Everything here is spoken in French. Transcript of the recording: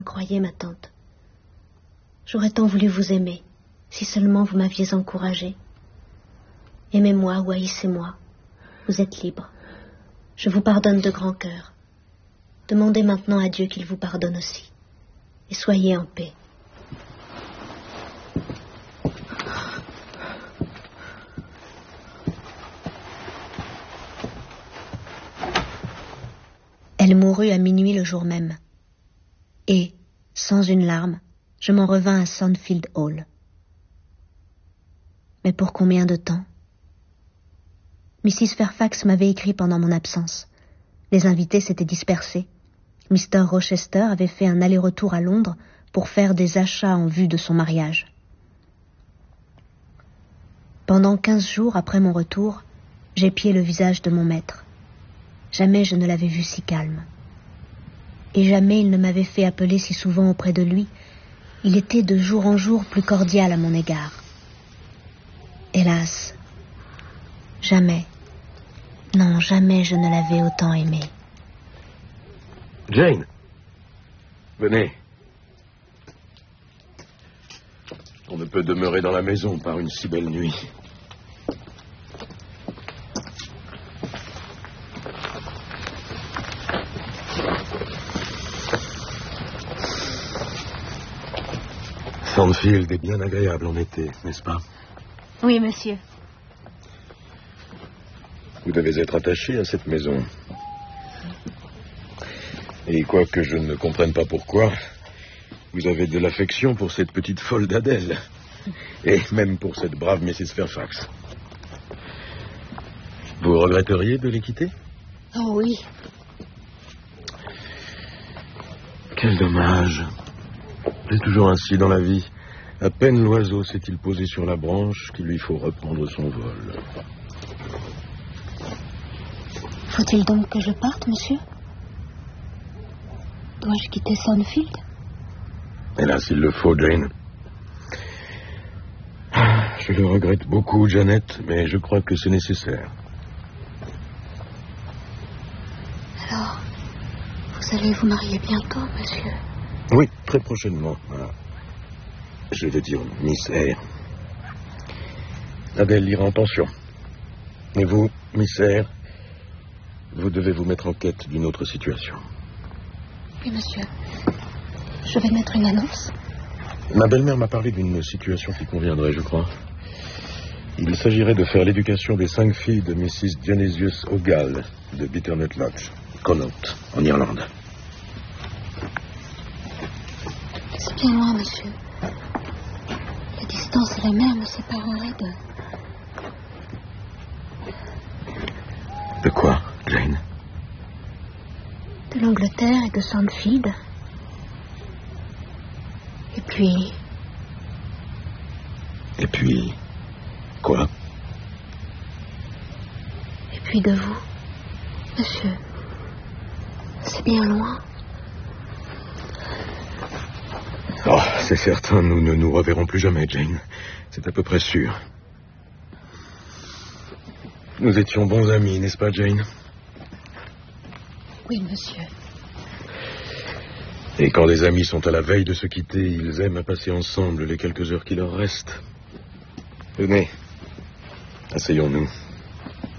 Croyez, ma tante. J'aurais tant voulu vous aimer, si seulement vous m'aviez encouragée. Aimez-moi ou haïssez-moi, vous êtes libre. Je vous pardonne de grand cœur. Demandez maintenant à Dieu qu'il vous pardonne aussi. Et soyez en paix. Elle mourut à minuit le jour même. Et, sans une larme, je m'en revins à Sandfield Hall. Mais pour combien de temps? Mrs. Fairfax m'avait écrit pendant mon absence. Les invités s'étaient dispersés. Mr. Rochester avait fait un aller-retour à Londres pour faire des achats en vue de son mariage. Pendant 15 jours après mon retour, j'épiai le visage de mon maître. Jamais je ne l'avais vu si calme. Et jamais il ne m'avait fait appeler si souvent auprès de lui. Il était de jour en jour plus cordial à mon égard. Hélas, jamais, non, jamais je ne l'avais autant aimé. Jane, venez. On ne peut demeurer dans la maison par une si belle nuit. Sandfield est bien agréable en été, n'est-ce pas? Oui, monsieur. Vous devez être attaché à cette maison. Et quoique je ne comprenne pas pourquoi, vous avez de l'affection pour cette petite folle d'Adèle. Et même pour cette brave Mrs. Fairfax. Vous regretteriez de les quitter? Oh oui. Quel dommage. C'est toujours ainsi dans la vie. À peine l'oiseau s'est-il posé sur la branche qu'il lui faut reprendre son vol. Faut-il donc que je parte, monsieur? Dois-je quitter Sandfield? Hélas, il le faut, Jane. Je le regrette beaucoup, Janet, mais je crois que c'est nécessaire. Alors, vous allez vous marier bientôt, monsieur? Oui, très prochainement. Je veux dire, Miss Eyre. Adèle ira en pension. Et vous, Miss Eyre, vous devez vous mettre en quête d'une autre situation. Oui, monsieur. Je vais mettre une annonce. Ma belle-mère m'a parlé d'une situation qui conviendrait, je crois. Il s'agirait de faire l'éducation des 5 filles de Mrs. Dionysius O'Gall de Bitternut Lodge, Connaught, en Irlande. C'est bien loin, monsieur. La distance et la mer me sépareraient De quoi, Jane? de l'Angleterre et de Sandfield. Et puis... Et puis... quoi? Et puis de vous, monsieur. C'est bien loin. Oh, c'est certain, nous ne nous reverrons plus jamais, Jane. C'est à peu près sûr. Nous étions bons amis, n'est-ce pas, Jane? Oui, monsieur. Et quand les amis sont à la veille de se quitter, ils aiment à passer ensemble les quelques heures qui leur restent. Venez, asseyons-nous.